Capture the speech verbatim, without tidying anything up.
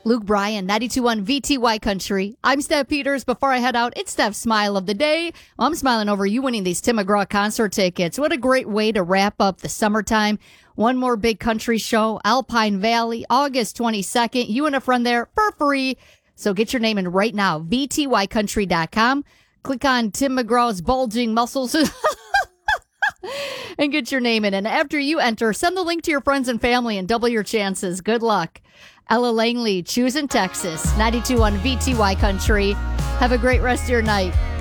Luke Bryan, ninety-two point one V T Y Country. I'm Steph Peters. Before I head out, it's Steph's Smile of the Day. Well, I'm smiling over you winning these Tim McGraw concert tickets. What a great way to wrap up the summertime. One more big country show, Alpine Valley, August twenty-second. You and a friend there for free. So get your name in right now, V T Y country dot com. Click on Tim McGraw's bulging muscles and get your name in. And after you enter, send the link to your friends and family and double your chances. Good luck. Ella Langley, choosing Texas, ninety-two point one V T Y Country. Have a great rest of your night.